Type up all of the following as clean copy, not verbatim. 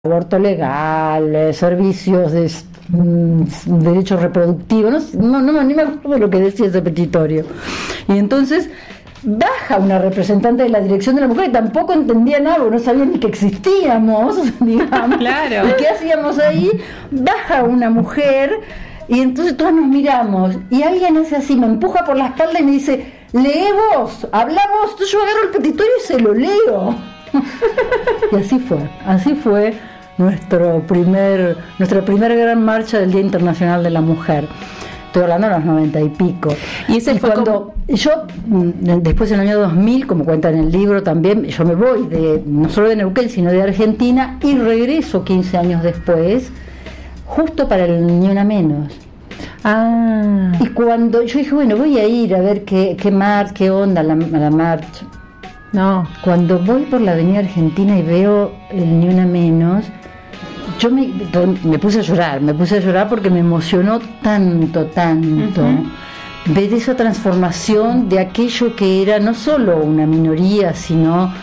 aborto legal, servicios de derechos reproductivos, ni me acuerdo lo que decía ese petitorio. Y entonces baja una representante de la Dirección de la Mujer y tampoco entendía nada, no sabía ni que existíamos, digamos. Claro. ¿Y qué hacíamos ahí? Baja una mujer y entonces todos nos miramos y alguien hace así, me empuja por la espalda y me dice: lee vos, habla vos. Entonces yo agarro el petitorio y se lo leo. Y así fue nuestra primera gran marcha del Día Internacional de la Mujer. Estoy hablando de los 90 y pico. Y ese fue cuando yo, después en el año 2000, como cuenta en el libro también, yo me voy no solo de Neuquén, sino de Argentina, y regreso 15 años después, justo para el Ni Una Menos. Y cuando yo dije, bueno, voy a ir a ver qué onda la marcha. No. Cuando voy por la avenida Argentina y veo el Ni Una Menos, yo me puse a llorar porque me emocionó tanto, ver esa transformación de aquello que era no solo una minoría, sino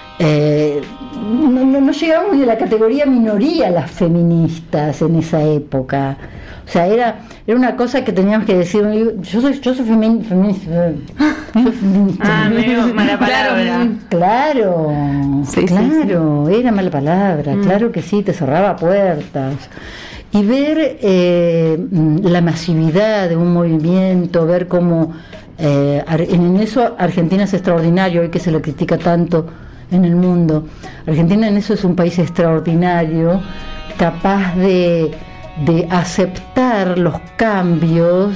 no llegamos ni a la categoría minoría las feministas en esa época. O sea, era una cosa que teníamos que decir. Yo soy feminista. Medio mala palabra. Claro, era mala palabra. Claro que sí, te cerraba puertas. Y ver la masividad de un movimiento, ver cómo en eso Argentina es extraordinario, hoy que se le critica tanto en el mundo. Argentina en eso es un país extraordinario, capaz de aceptar los cambios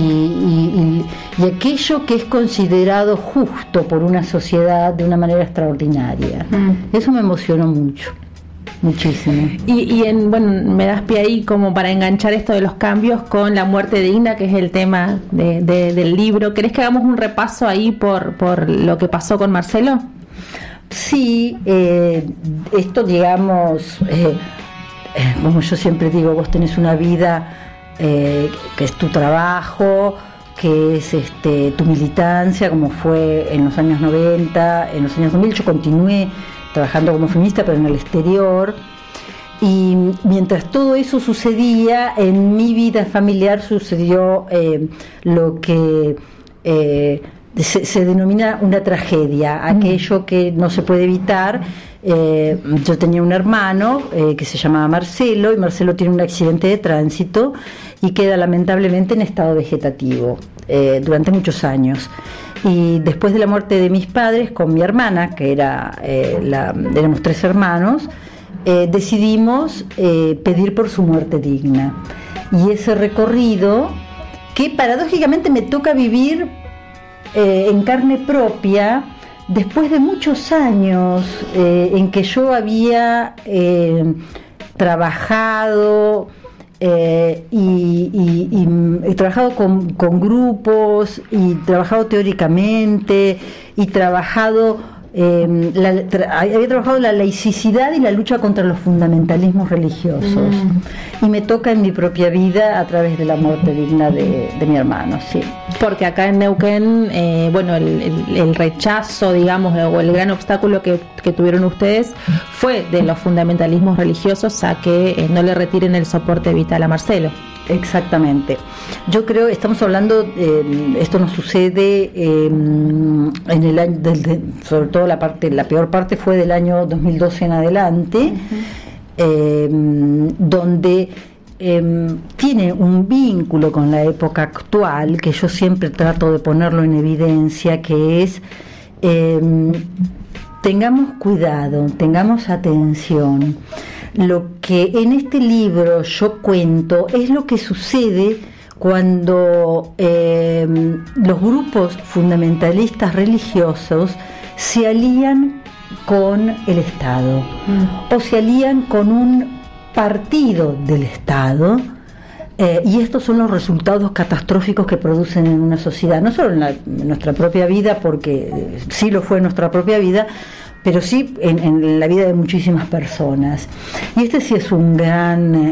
y aquello que es considerado justo por una sociedad de una manera extraordinaria. Eso me emocionó muchísimo. Y me das pie ahí como para enganchar esto de los cambios con la muerte digna, que es el tema del libro. ¿Querés que hagamos un repaso ahí por lo que pasó con Marcelo? Sí, esto, digamos, como yo siempre digo, vos tenés una vida que es tu trabajo, que es tu militancia, como fue en los años 90, en los años 2000. Yo continué trabajando como feminista, pero en el exterior. Y mientras todo eso sucedía, en mi vida familiar sucedió lo que se denomina una tragedia, aquello que no se puede evitar. Yo tenía un hermano que se llamaba Marcelo, y Marcelo tiene un accidente de tránsito y queda lamentablemente en estado vegetativo durante muchos años. Y después de la muerte de mis padres, con mi hermana, que éramos 3 hermanos, decidimos pedir por su muerte digna. Y ese recorrido, que paradójicamente me toca vivir en carne propia, después de muchos años en que yo había trabajado y he trabajado con grupos, y trabajado teóricamente, y había trabajado la laicidad y la lucha contra los fundamentalismos religiosos. Y me toca en mi propia vida a través de la muerte digna de mi hermano, sí. Porque acá en Neuquén, el rechazo, digamos, o el gran obstáculo que tuvieron ustedes fue de los fundamentalismos religiosos a que no le retiren el soporte vital a Marcelo. Exactamente. Yo creo, estamos hablando, esto nos sucede en el año, sobre todo la peor parte fue del año 2012 en adelante, donde tiene un vínculo con la época actual, que yo siempre trato de ponerlo en evidencia, que es tengamos cuidado, tengamos atención. Lo que en este libro yo cuento es lo que sucede cuando los grupos fundamentalistas religiosos se alían con el Estado o se alían con un partido del Estado, y estos son los resultados catastróficos que producen en una sociedad, no solo en nuestra propia vida, porque sí lo fue en nuestra propia vida, pero sí en la vida de muchísimas personas. Y este sí es una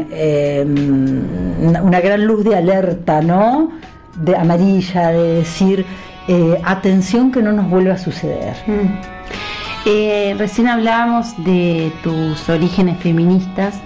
gran luz de alerta, ¿no? De amarilla, de decir, atención, que no nos vuelva a suceder. Recién hablábamos de tus orígenes feministas